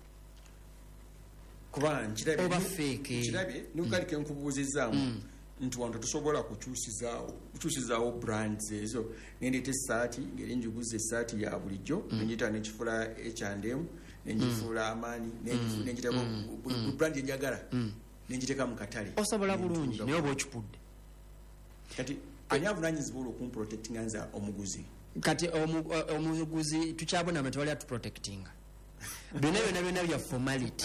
kuba nkirabye oba fake nkirabye nukalike mm. nkubuuzizaamu mm. nti wantu tusobola kukyusizaawo kukyusizaawo brands ezo nendete essaati ngeri njiguza essaati ya bulijjo mm. nenjita nekifula ekyandemu nenjifuula amaanyi nenjiteko mm. brand enjagala mm. nenjiteka mu katale osobola bulungi naye oba okipudde kati ani avunanyizibwa olwokumprotectinga nza omuguzi kati omuguzi tukyabona amatwali atuprotectinga byonna byonna byonna bya formality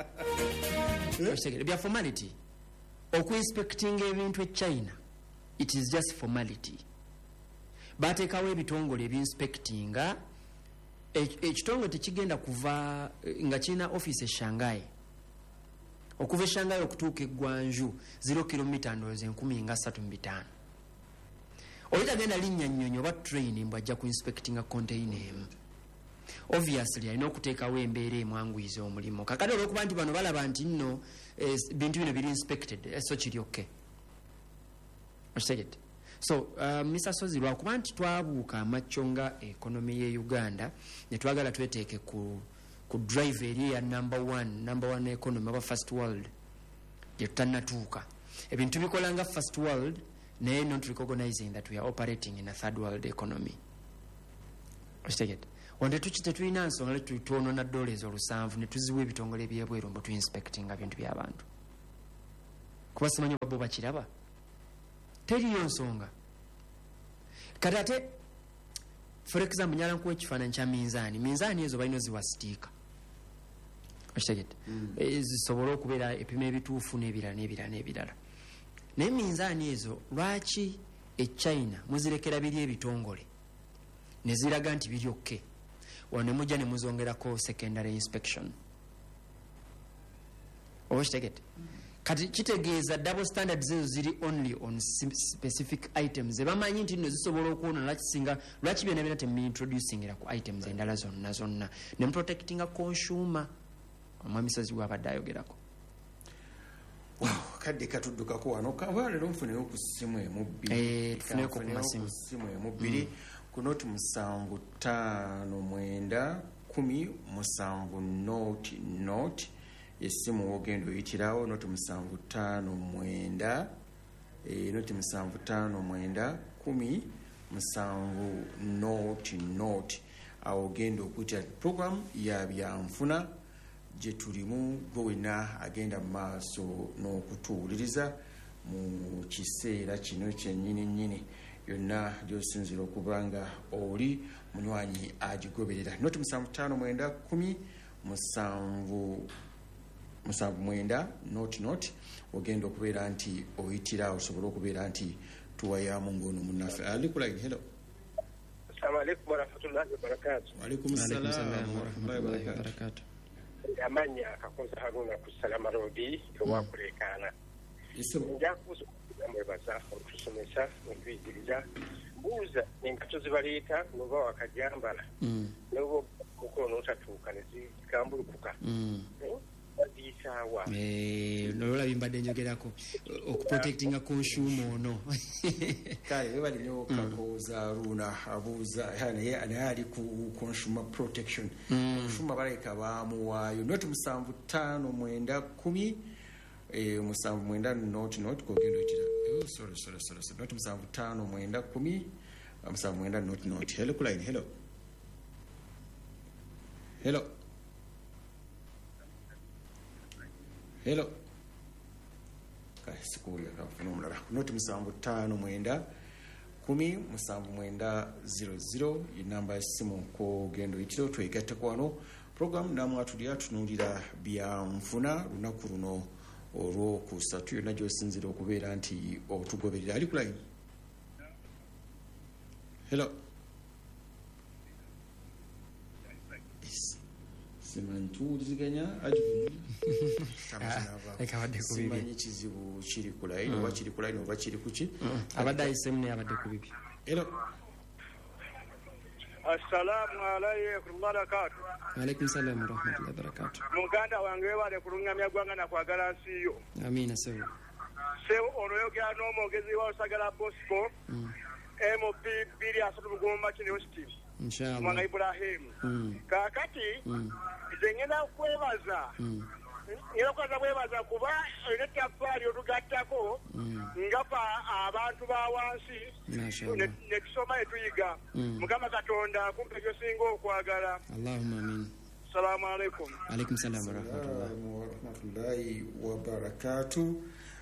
bya formality okuinspectinga ebintu e China it is just formality bateekawo ebitongole ebinspectinga ekitongole tekigenda kuva nga kirina office e Shanghai okuva e Shanghai okutuuka e Guangzhou zero kilomita ndowooza enkumi nga ssatu mu bitaano oyitagenda linnya nnyonyi oba train mbw ajja kuinspectinga container emu obviously alina okuteekawo embeera emwanguyiza omulimu kakati olwokuba nti bano balaba nti nno bintu bino biri inspected so kiri okke okitegedde so uh, Mister Sozi lwakuba nti twabuuka amacco nga ekonomi ye Uganda ne twagala tweteeke ku, ku drive eri ya number one number one economy oba first world gye tutannatuuka ebintu bikola nga first world naye not recognizing that we are operating in a third world economy okitegedde wante tukite tulina nsonga twonona dola ezo lusanvu ne tuziwa ebitongole byebweru mbu tuinspectinga bintu by'abantu kuba simanyi oba bo bakiraba teriyo nsonga kati ate for example nyala nkuwa ekifaananyi kya minzaani minzaani ezo balina oziwa sitiika okitegedde zisobole okubeera epima ebituufu n'ebirala n'ebirala n'ebirala naye minzaani ezo lwaki e China muzirekera biri ebitongole ne ziraga nti biri okke wano ne mujja ne muzongerako secondary inspection oba okitegedde kati kitegeeza double standards ezo ziri only on specific items ebamanyi nti nno zisobola okuwona lwakisinga lwaki byonna byonna temuintroducingira ku items endala zonna zonna ne muprotectinga consumer omwami Sazi wabadde ayogerako kadde katuddukako wano kaba leero nfuneyo ku ssimu emu bbiri tufuneko ku masimu ssimu emu bbiri ku noti musanvu ttaano mwenda kumi musanvu noti noti essimu wogenda oyitirawo noti musanvu ttaano mwenda noti musanvu ttaano mwenda kumi musanvu noti noti awo ogenda okuyitira program ya byanfuna gye tulimu gwe wenna agenda mu maaso n'okutuwuliriza mu kiseera kino kyennyini nnyini yonna gy'osinzira okuba nga oli munywanyi agigoberera noti musanvu ttaano mwenda kumi musanvu musanvu mwenda noti noti ogenda okubeera nti oyitira osobole okubeera nti tuwayamu ng'ono munnaffe ali ku line. Hello. Assalamu alaikum warahmatullahi wabarakatuh. Wa alaikum salaam warahmatullahi wabarakatuh. Amanya akakoza haruna ku Salama Road ewakulekana njakuza mwebaza okusomesa okuyigiriza buuza enkato zibaleeta noba wakajambala noba mukono otatuuka nezikambulukuka baziyisawa nolola bimbadde njogerako okuprotectinga consumer ono kale webalinyo kakoza runa abuuza naye ali ku consumer protection consumer baleka bamuwaayo noti musanvu ttaano mwenda kumi musanvu mwenda noti noti kogenda oyitira sorry sorry sorry noti musanvu ttaano mwenda kumi musanvu mwenda noti noti. Hello ku line. Hello. Hello. Hello. Kaya sikuli akafuna omulala noti musanvu ttaano mwenda kumi musanvu mwenda zero zero inamba y'essimu kogenda oyitira twegatteko wano program namwe atuli atunuulira byanfuna lunaku luno olwokusatu yonna gy'osinzira okubeera nti otugoberera ali ku line. Hello. simantuuliziganya simanyi kizibu kiri ku line oba kiri ku line oba kiri ku ki abadde ayisemu naye abadde ku bibi. Hello. Assalamu alaikum barakatu. Alaikum salam wa rahmatullahi wa barakatuh. Muganda wange webale kulungamya gwanga na kwagala nsiyo. Amina sewo. Sewo ono yogera n'omwogezi wa Osagala Bosco. M P biri asatu bugomba University. Inshallah. Mwana Ibrahim. Mm. Kakati nze ngenda kwebaza. Ngenda kwaza kwebaza kuba enettaffaali otugattako ngapa abantu ba wansi ne tusoma ne tuyiga. Mukama Katonda kumpe by'osinga okwagala. Allahumma amin. Assalamu alaikum. Alaikum salam wa rahmatullahi wa barakatuh.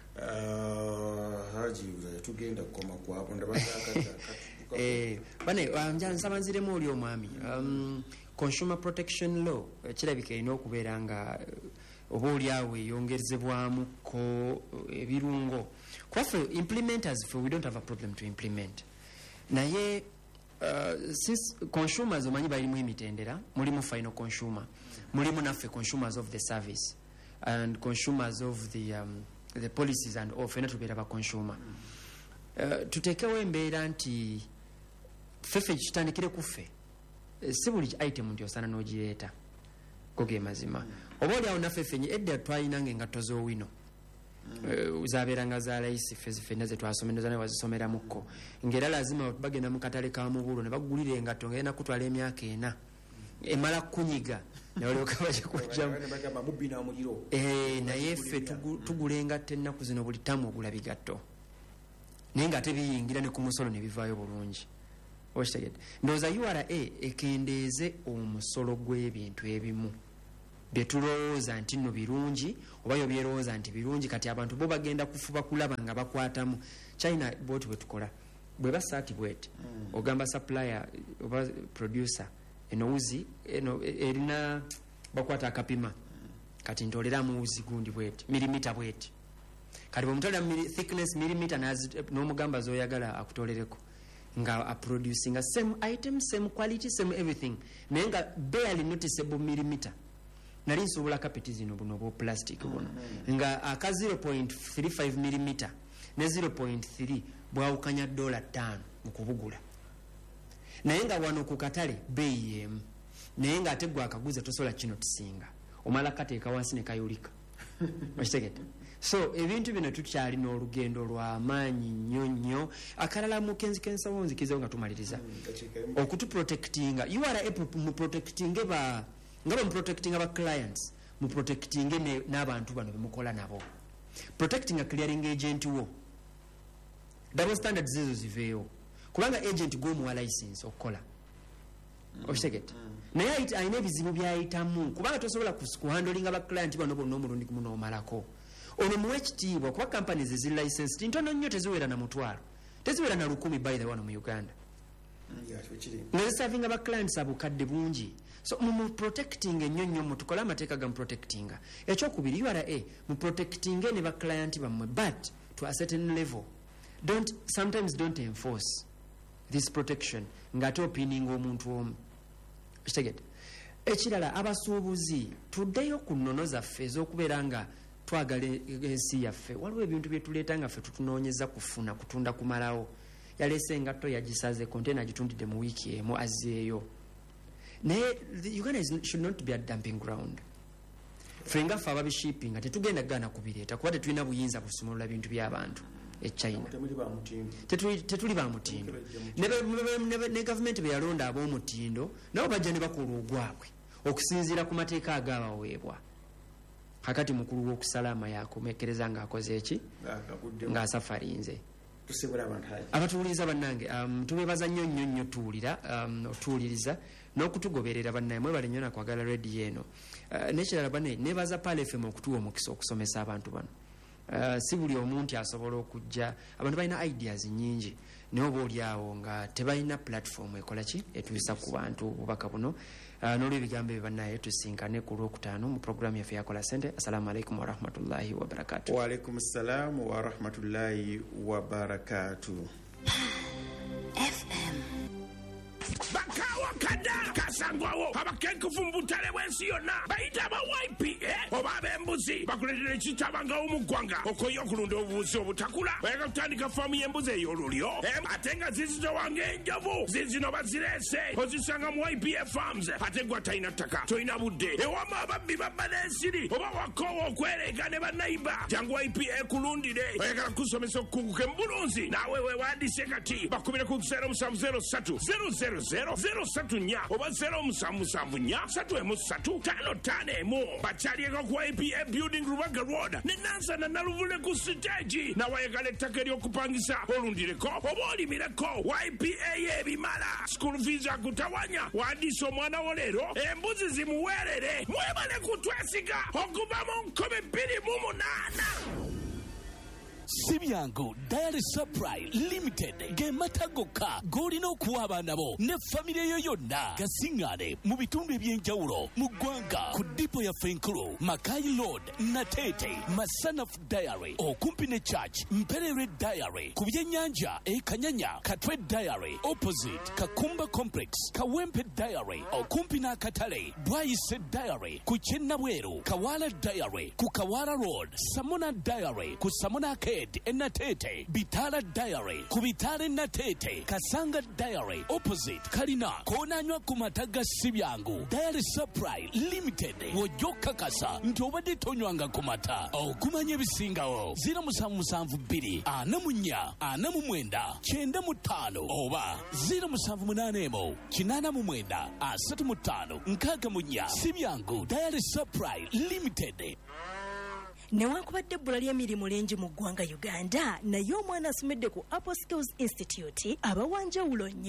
Haji tugenda kukoma kwabo eh bane nsaba nziremu oli omwami um, consumer protection law kirabika erina okubeera nga oba oli awo eyongezebwamuko ebirungo kwaffe implementers fe we don't have a problem to implement naye uh, since consumers omanyi balimu emitendera mulimu final consumer mulimu naffe consumers of the service and consumers of the um, the policies and all fena tubeera ba consumer uh, tutekewo embeera nti ffeffe kitandikire ku ffe si buli item nti osana n'ogireeta goge mazima oba oli awo naffe ffenye edda twalinanga engatto z'owino zabeeranga za layisi ffe zifenna ze twasomera naye wazisomeramukko ng'era lazima bagenda mu katale ka mubulo ne bagulira engatto ng'erina kutwala emyaka ena emala kunyiga nolyoka bakikujjamu naye ffe tugula engatto ennaku zino buli tamu ogula bigatto naye nga tebiyingira ne ku musolo ne bivaayo bulungi okitegedde ndowooza U R A ekendeeze omusolo gw'ebintu ebimu bye tulowooza nti nno birungi oba yo byerowooza nti birungi kati abantu bo bagenda kufuba kulaba nga bakwatamu. China bwoti bwe tukola bwe basaati bweti ogamba supplier oba producer eno uzi eno erina bakwata akapima kati ntoleramu wuzi gundi bweti milimita bweti kati bwomutolera thickness milimita n'omugamba zoyagala akutolereko nga aproducing a same item same quality same everything naye nga barely noticeable millimeter nali nsobola kapeti zino buno bwo plastic buno nga aka zero point three five millimeter ne zero point three bwawukanya dola ttaano mu kubugula naye nga wano ku katale beeyi emu naye nga ate gwe akaguza tosobola kino kisinga omala kateeka wansi ne kayulika okitegete so ebintu bino tukyalina olugendo lw'amaanyi nnyo nnyo akalala mu kenzikensawo nzikizewo nga tumaliriza okutuprotectinga you are able mu protecting ba nga ba mu protecting aba clients mu protecting n'abantu bano bemukola nabo protecting a clearing agent wo double standards ezo ziveeyo kubanga agent gw'omuwa license okukola okitegete naye ayina ebizibu byayitamu kubanga tosobola kuhandlinga baclient bano bonna omulundi gumu n'omalako ono muwe ekitiibwa kuba companies ezi license tintono nnyo teziwera na mutwalo teziwera na lukumi by the wano mu uganda nga zisavinga baclients abukadde bungi so mu protecting ennyo nnyo mutukole amateeka ga mu protectinga ekyokubiri U R A mu protecting ne baclient bammwe but to a certain level don't sometimes don't enforce this protection ng'ate opininga omuntu omu kitegete ekirala abasuubuzi tuddeyo ku nnono zaffe ez'okubeera nga twagala ensi yaffe waliwo ebintu bye tuleeta nga ffe tutunoonyeza kufuna kutunda kumalawo yaleese engatto yagisaze kontena agitundidde mu wiiki emu azzeeyo naye Uganda is, should not be a dumping ground ffe nga ffe ababishipping nga tetugenda gaana kubireeta kuba tetulina buyinza busumulula bintu by'abantu echina tetuli ba mutindo ne gavumenti bwe yalonda ab'omutindo nabo bajja ne bakola ogwabwe okusinziira ku mateeka agaabaweebwa kakati mukulu w'okusalama yakomekereza ng'akoze eki ng'asafarinze abatuwuliriza bannange um, tubebaza nnyo nnyo nnyo tuwulira um, otuwuliriza n'okutugoberera bannaye mwebale nnyo nakwagala rediyo eno uh, nekirala bannaye nebaza Pale F M okutuwa omukisa okusomesa abantu bano. Uh, si buli omuntu asobola okujja abantu balina ideas nyingi naye oba oli awo nga tebalina platform ekola ki etuyisa ku bantu obubaka buno uh, n'olwebigambo ebyo bannaye tusinkane ku lwokutaano mu programu yaffe yakola sente. Assalamu alaikum warahmatullahi wabarakatuh. Wa alaikum salam warahmatullahi wabarakatuh. F M Bakawa kada kasangwawo abakenkufu mbutale bwensi yonna bayita aba Y P A oba ab'embuzi bakuletera ekitabanga omugwanga okoyo okulunda obubuzi obutakula bayaka kutandika faamu y'embuzi ey'olulyo ate nga zizitowanga enjovu zizino bazirese ozisanga mu Y P A farms ate gwa talina ttaka tolina budde ewama ababbi babba n'ensiri oba wakoowa okwereega ne bannayiba jangu Y P A kulundire oyagala kusomesa okukunguka embulunzi naawe weewandiise kati bakubire ku zero musanvu zero ssatu zero zero zero zero satu nya oba zero musanvu musanvu nya satu emu satu tano tano emu bakyalieko ku Y P A building Rubaga road ne Nansana Naluvule ku siteegi nawayagala ettaka ery'okupangisa olundireko oba olimireko Y P A y'ebimala school fees akutawanya wandiisa omwana wo leero embuzi zimuweerere mwebale kutwesiga okuva mu nkumi bbiri mu munaana. Sibyango Diary Supply Limited gematagoka golina okuwa abaana bo ne famire yo yonna gasingane mu bitundu ebyenjawulo mu ggwanga ku dipo ya Fenkulu Makai Road Natete Masana Diary okumpi ne Church Mperere Diary ku byennyanja e Kanyanya Katwe Diary opposite Kakumba Complex Kawempe Diary okumpi n'akatale Bwayise Diary ku Kyennabweru Kawala Diary ku Kawala Road Samona Diary ku Samona Ke Enatete Bitala Diary ku Bitale Natete Kasanga Diary opposite Kalina konanywa ku mataga Sibyangu Diary Supply Limited wojoka kasa nti obadde tonywanga ku mata okumanya ebisingawo zero musanvu musanvu bbiri ana mu nnya ana mu mwenda kyenda mu ttaano oba zero musanvu munaana emu kinaana mu mwenda asatu mu ttaano nkaaga mu nnya. Sibyangu Diary Supply Limited. newankubadde ebbula ly'emirimu lingi mu ggwanga Uganda naye omwana asomedde ku Apple Skills Institute abawanjawulo nnyo.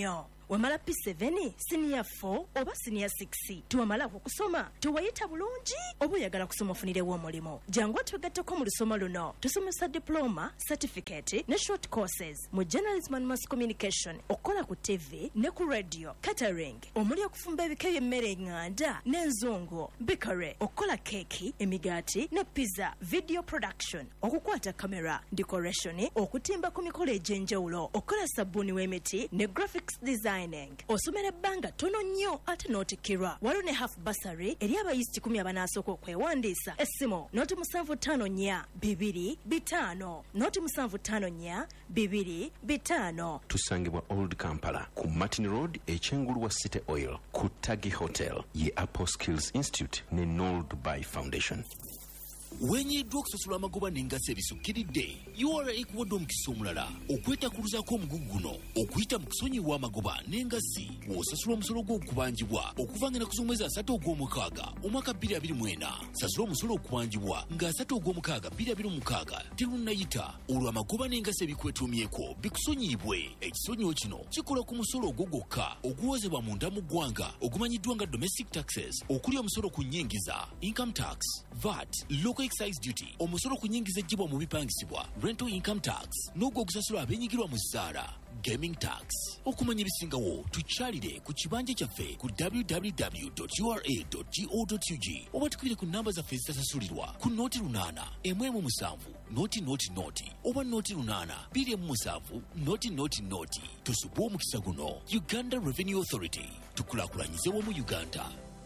wamala P seven senior four oba senior six tiwamala okusoma tiwayita bulungi oba oyagala kusoma ofunirewo omulimo jangu twegatteko mu lusoma luno tusomesa diploma certificate ne short courses mu journalism and mass communication okola ku T V ne ku radio catering omuli okufumba ebika by'emmere nganda n'enzungu bikare okola keki emigaati ne pizza video production okukwata camera decoration okutimba ku mikolo egy'enjawulo okola sabbuuni w'emiti ne graphics designing osomera ebbanga tono nnyo ate n'otikirwa waliwo ne half basary eri abayisi kikumi abanasooka okwewandiisa essimu noti musanvu ttaano nnya bibiri bitaano noti musanvu ttaano nnya bibiri bitaano. Tusangibwa Old Kampala ku Martin Road ekyengulu wa City Oil ku Tagi Hotel ye Apple Skills Institute ne Noel Dubai Foundation. wenyiddwa okusasula amagoba n'engassi ebisukkiridde U R A ekuwadde omukisa omulala okwetakuluzaako omugugu guno okuyita mu kusonyiwa amagoba n'engassi bw'osasula omusolo gw'okubanjibwa okuva nga ennaku z'omwezi asatu ogw'omukaaga omwaka bbiri abiri mu ena sasula omusolo okubanjibwa nga asatu ogw'omukaaga bbiri abiri mu mukaaga terunnayita olwo amagoba n'engassi ebikwetuumyeko bikusonyiibwe. Ekisonyiwo kino kikola ku musolo ogwo gwokka oguwozebwa munda mu ggwanga ogumanyiddwa nga domestic taxes okuli omusolo ku nnyingiza income tax, V A T, local excise duty, omusolo ku nnyingiza ejjibwa mu bipangisibwa rental income tax n'ogwo ogusasula abeenyigirwa mu zzaala gaming tax. Okumanya ebisingawo tukyalire ku kibanja kyaffe ku w w w dot u r a dot go dot u g oba tukubire ku namba zaffe ezitasasulirwa ku nooti lunaana emu emu musanvu nooti nooti nooti oba nooti lunaana bbiri emu musanvu nooti nooti nooti. Tusubwe omukisa guno. Uganda Revenue Authority, tukulaakulanyize wamu Uganda.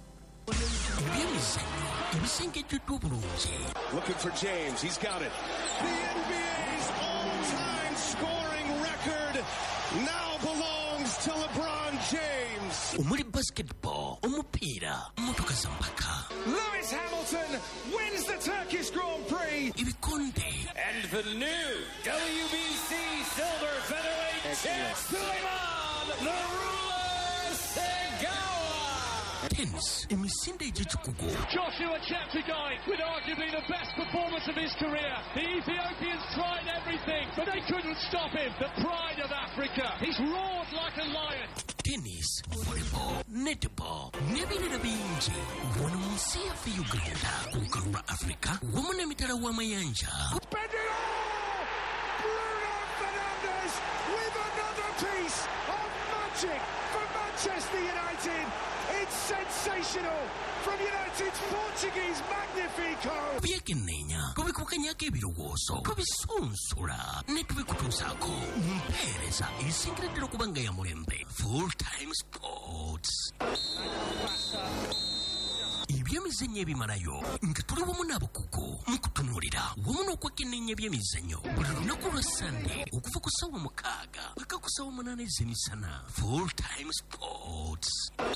Looking for James, he's got it. The N B A's all-time scoring record now belongs to LeBron James. Omuli basketball, omupiira, motoka za mpaka. Lewis Hamilton wins the Turkish Grand Prix. Ibikonde. And the new W B C Silver Featherweight champ, Suleiman the Ruler Segawa. Tennis, emisinde egy'ekikugu. Joshua Cheptegei with arguably the best performance of his career. The Ethiopians tried everything, but they couldn't stop him. The pride of Africa. He's roared like a lion. Tennis, volleyball, netball, n'ebirala bingi. Wano mu nsi yaffe Uganda, ku lukalu lwa Africa, wamu n'emitala w'amayanja. Bending Bruno Fernandes with another piece of magic for Manchester United. It's sensational from United's Portuguese Magnifico. Byekenneenya tubikukanyako ebirowoozo tubisunsula ne tubikutuusaako mu mpeereza esingireddera okuba nga ya mulembe. Full Time Sports, ebyemizannyo ebimalayo nga tuli wamu n'abakugu mu kutunuulira wamu n'okwekenneenya ebyemizannyo buli lunaku lwa Sande okuva ku ssaawa mukaaga paka ku ssaawa munaana ez'emisana. Full Time Sports,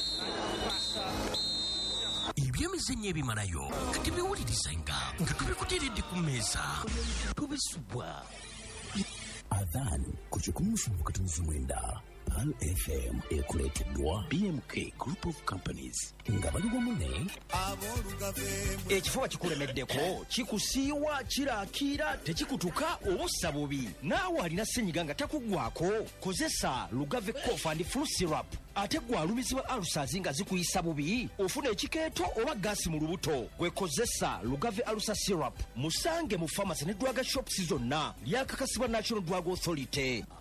ebyemizannyo ebimalayo nga tebiwulirizenga nga tubikuteeredde ku mmeeza tubisubwa. Adhan ku kikumi musanvu katonzi mwenda Pearl F M ekuleeteddwa B M K Group of Companies nga bali wamu ne ekifuba kikulemeddeko kikusiiwa kiraakira tekikutuka obussa bubi naawe alina ssenyiga nga takuggwako kozesa Lugave Cough and Flu Syrup. Ate gwalumizibwa alusazi nga zikuyisa bubi ofuna ekikeeto oba gaasi mu lubuto gwekozesa Lugave Alusa Syrup. Musange mu pharmacy ne drug shops zonna lyakakasibwa National Drug Authority.